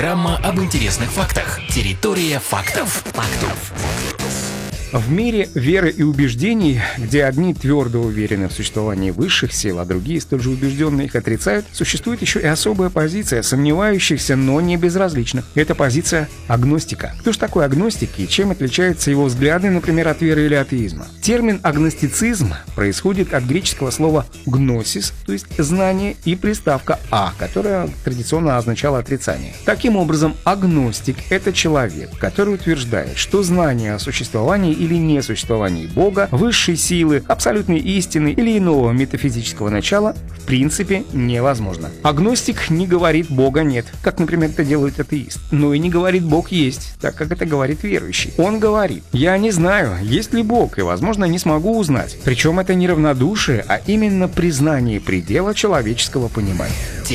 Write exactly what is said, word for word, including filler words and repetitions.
Программа об интересных фактах. Территория фактов. Фактов. В мире веры и убеждений, где одни твердо уверены в существовании высших сил, а другие столь же убежденно их отрицают, существует еще и особая позиция сомневающихся, но не безразличных. Это позиция агностика. Кто же такой агностик и чем отличаются его взгляды, например, от веры или атеизма? Термин агностицизм происходит от греческого слова гносис, то есть знание, и приставка «а», которая традиционно означала отрицание. Таким образом, агностик — это человек, который утверждает, что знание о существовании или несуществовании Бога, высшей силы, абсолютной истины или иного метафизического начала в принципе невозможно. Агностик не говорит «Бога нет», как, например, это делает атеист, но и не говорит «Бог есть», так как это говорит верующий. Он говорит: «Я не знаю, есть ли Бог, и, возможно, не смогу узнать». Причем это не равнодушие, а именно признание предела человеческого понимания.